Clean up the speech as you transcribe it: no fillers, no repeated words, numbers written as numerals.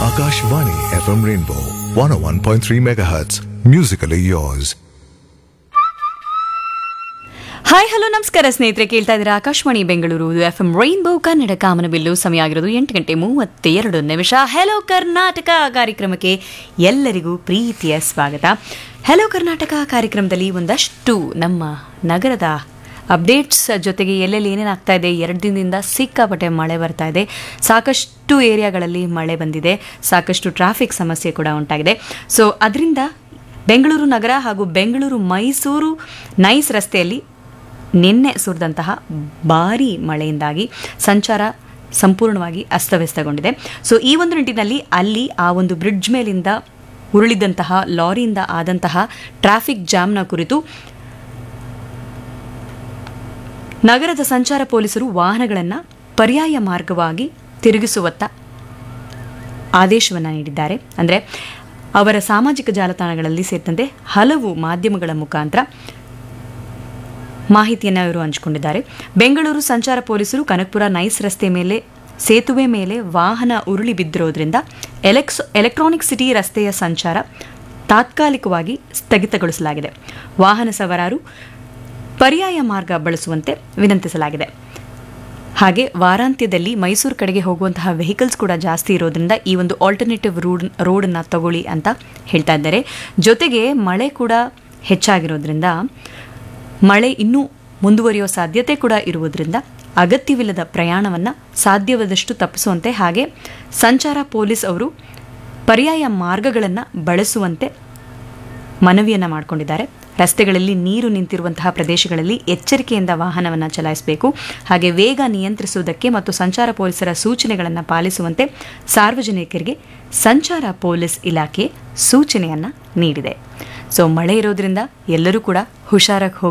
Akashvani FM Rainbow 101.3 MHz. Musically yours. Hi hello ನಮಸ್ಕಾರ ಸ್ನೇಹಿತರೆ, ಕೇಳ್ತಾ ಇದ್ದೀರಾ ಆಕಾಶವಾಣಿ ಬೆಂಗಳೂರು ಎಫ್ಎಂ ರೈನ್ಬೋ ಕನ್ನಡ ಕಾಮನಬಿಲ್ಲು. ಸಮಯ ಆಗಿರೋದು 8:32. ಹೆಲೋ ಕರ್ನಾಟಕ ಕಾರ್ಯಕ್ರಮಕ್ಕೆ ಎಲ್ಲರಿಗೂ ಪ್ರೀತಿಯ ಸ್ವಾಗತ. ಹೆಲೋ ಕರ್ನಾಟಕ ಕಾರ್ಯಕ್ರಮದಲ್ಲಿ ಒಂದಷ್ಟು ನಮ್ಮ ನಗರದ ಅಪ್ಡೇಟ್ಸ್ ಜೊತೆಗೆ ಎಲ್ಲೆಲ್ಲಿ ಏನೇನಾಗ್ತಾ ಇದೆ. 2 ದಿನದಿಂದ ಸಿಕ್ಕಾಪಟ್ಟೆ ಮಳೆ ಬರ್ತಾ ಇದೆ. ಸಾಕಷ್ಟು ಏರಿಯಾಗಳಲ್ಲಿ ಮಳೆ ಬಂದಿದೆ. ಸಾಕಷ್ಟು ಟ್ರಾಫಿಕ್ ಸಮಸ್ಯೆ ಕೂಡ ಉಂಟಾಗಿದೆ. ಸೊ ಅದರಿಂದ ಬೆಂಗಳೂರು ನಗರ ಹಾಗೂ ಬೆಂಗಳೂರು ಮೈಸೂರು ನೈಸ್ ರಸ್ತೆಯಲ್ಲಿ ನಿನ್ನೆ ಸುರಿದಂತಹ ಭಾರೀ ಮಳೆಯಿಂದಾಗಿ ಸಂಚಾರ ಸಂಪೂರ್ಣವಾಗಿ ಅಸ್ತವ್ಯಸ್ತಗೊಂಡಿದೆ. ಸೊ ಈ ಒಂದು ನಿಟ್ಟಿನಲ್ಲಿ ಅಲ್ಲಿ ಆ ಒಂದು ಬ್ರಿಡ್ಜ್ ಮೇಲಿಂದ ಉರುಳಿದಂತಹ ಲಾರಿಯಿಂದ ಆದಂತಹ ಟ್ರಾಫಿಕ್ ಜಾಮ್ನ ಕುರಿತು ನಗರದ ಸಂಚಾರ ಪೊಲೀಸರು ವಾಹನಗಳನ್ನು ಪರ್ಯಾಯ ಮಾರ್ಗವಾಗಿ ತಿರುಗಿಸುವತ್ತ ಆದೇಶವನ್ನು ನೀಡಿದ್ದಾರೆ. ಅಂದರೆ ಅವರ ಸಾಮಾಜಿಕ ಜಾಲತಾಣಗಳಲ್ಲಿ ಸೇರಿದಂತೆ ಹಲವು ಮಾಧ್ಯಮಗಳ ಮುಖಾಂತರ ಮಾಹಿತಿಯನ್ನು ಇವರು ಹಂಚಿಕೊಂಡಿದ್ದಾರೆ. ಬೆಂಗಳೂರು ಸಂಚಾರ ಪೊಲೀಸರು ಕನಕಪುರ ನೈಸ್ ರಸ್ತೆ ಮೇಲೆ ಸೇತುವೆ ಮೇಲೆ ವಾಹನ ಉರುಳಿ ಬಿದ್ದಿರೋದ್ರಿಂದ ಎಲೆಕ್ಟ್ರಾನಿಕ್ ಸಿಟಿ ರಸ್ತೆಯ ಸಂಚಾರ ತಾತ್ಕಾಲಿಕವಾಗಿ ಸ್ಥಗಿತಗೊಳಿಸಲಾಗಿದೆ. ವಾಹನ ಸವಾರರು ಪರ್ಯಾಯ ಮಾರ್ಗ ಬಳಸುವಂತೆ ವಿನಂತಿಸಲಾಗಿದೆ. ಹಾಗೆ ವಾರಾಂತ್ಯದಲ್ಲಿ ಮೈಸೂರು ಕಡೆಗೆ ಹೋಗುವಂತಹ ವೆಹಿಕಲ್ಸ್ ಕೂಡ ಜಾಸ್ತಿ ಇರೋದ್ರಿಂದ ಈ ಒಂದು ಆಲ್ಟರ್ನೇಟಿವ್ ರೋಡನ್ನು ತಗೊಳ್ಳಿ ಅಂತ ಹೇಳ್ತಾ ಇದ್ದಾರೆ. ಜೊತೆಗೆ ಮಳೆ ಕೂಡ ಹೆಚ್ಚಾಗಿರೋದ್ರಿಂದ ಮಳೆ ಇನ್ನೂ ಮುಂದುವರಿಯೋ ಸಾಧ್ಯತೆ ಕೂಡ ಇರುವುದರಿಂದ ಅಗತ್ಯವಿಲ್ಲದ ಪ್ರಯಾಣವನ್ನು ಸಾಧ್ಯವಾದಷ್ಟು ತಪ್ಪಿಸುವಂತೆ, ಹಾಗೆ ಸಂಚಾರ ಪೊಲೀಸ್ ಅವರು ಪರ್ಯಾಯ ಮಾರ್ಗಗಳನ್ನು ಬಳಸುವಂತೆ ಮನವಿಯನ್ನು ಮಾಡಿಕೊಂಡಿದ್ದಾರೆ. ರಸ್ತೆಗಳಲ್ಲಿ ನೀರು ನಿಂತಿರುವಂತಹ ಪ್ರದೇಶಗಳಲ್ಲಿ ಎಚ್ಚರಿಕೆಯಿಂದ ವಾಹನವನ್ನು ಚಲಾಯಿಸಬೇಕು. ಹಾಗೆ ವೇಗ ನಿಯಂತ್ರಿಸುವುದಕ್ಕೆ ಮತ್ತು ಸಂಚಾರ ಪೊಲೀಸರ ಸೂಚನೆಗಳನ್ನು ಪಾಲಿಸುವಂತೆ ಸಾರ್ವಜನಿಕರಿಗೆ ಸಂಚಾರ ಪೊಲೀಸ್ ಇಲಾಖೆ ಸೂಚನೆಯನ್ನು ನೀಡಿದೆ. ಸೊ ಮಳೆ ಇರೋದ್ರಿಂದ ಎಲ್ಲರೂ ಕೂಡ ಹುಷಾರಾಗಿ